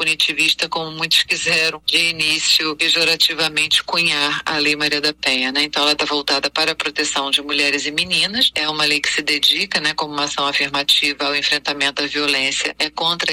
punitivista, como muitos quiseram de início pejorativamente cunhar a Lei Maria da Penha, né? Então ela está voltada para a proteção de mulheres e meninas, é uma lei que se dedica, né, como uma ação afirmativa ao enfrentamento da violência contra